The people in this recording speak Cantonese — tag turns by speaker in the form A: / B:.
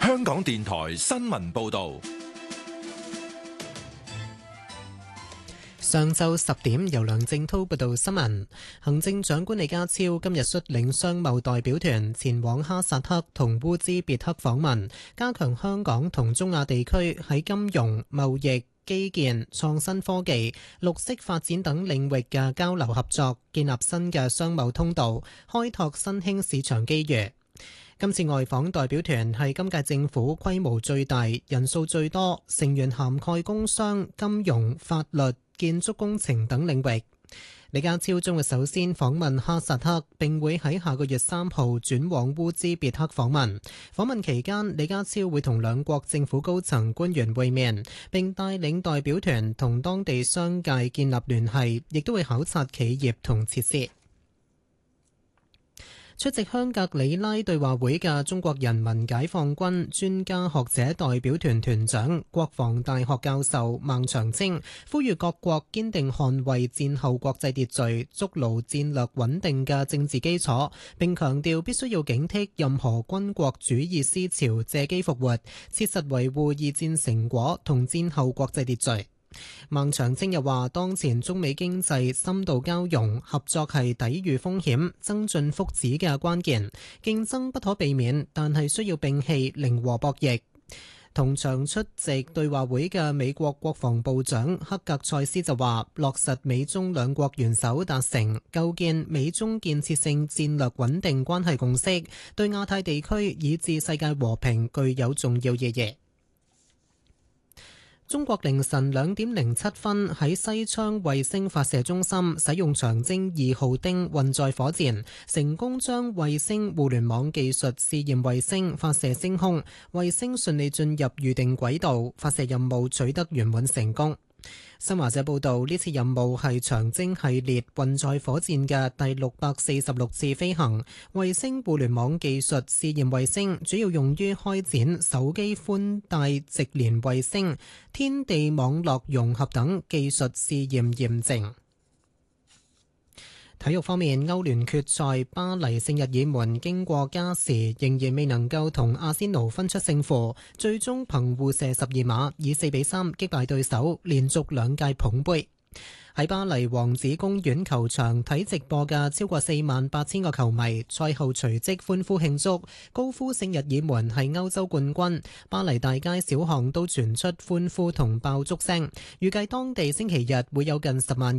A: 香港電台新聞報道。
B: 上晝10點，由梁正滔報道新聞。行政長官李家超今日率領商貿代表團前往哈薩克同烏茲別克訪問，加強香港同中亞地區喺金融、貿易、基建、創新科技、綠色發展等領域嘅交流合作，建立新嘅商貿通道，開拓新興市場機遇。今次外訪代表團係今屆政府規模最大、人數最多，成員涵蓋工商、金融、法律、建築工程等領域。李家超將會首先訪問哈薩克，並會喺下個月3號轉往烏茲別克訪問。訪問期間，李家超會同兩國政府高層官員會面，並帶領代表團同當地商界建立聯繫，亦都會考察企業同設施。出席香格里拉對話會嘅中國人民解放軍專家學者代表團團長、國防大學教授孟長青呼籲各國堅定捍衛戰後國際秩序、築牢戰略穩定嘅政治基礎，並強調必須要警惕任何軍國主義思潮借機復活，切實維護二戰成果同戰後國際秩序。孟長青又話，當前中美經濟深度交融，合作係抵禦風險、增進福祉嘅關鍵。競爭不可避免，但係需要摒棄零和博弈。同場出席對話會嘅美國國防部長克格塞斯就話，落實美中兩國元首達成構建美中建設性戰略穩定關係共識，對亞太地區以至世界和平具有重要意義。中國凌晨2點07分喺西昌衛星發射中心使用長征2號丁運載火箭，成功將衛星互聯網技術試驗衛星發射升空，衛星順利進入預定軌道，發射任務取得圓滿成功。新華社報道，呢次任務係長征系列運載火箭嘅第646次飛行。衛星互聯網技術試驗衛星主要用於開展手機寬帶直連衛星、天地網絡融合等技術試驗驗證。體育方面，歐聯決賽，巴黎聖日耳門經過加時仍然未能夠同阿仙奴分出勝負，最終憑互射12碼以4-3擊敗對手，連續2屆捧杯。喺巴黎王子公園球場睇直播嘅超過48000個球迷，賽後隨即歡呼慶祝，高呼聖日耳門係歐洲冠軍。巴黎大街小巷都傳出歡呼同爆竹聲，預計當地星期日會有近10萬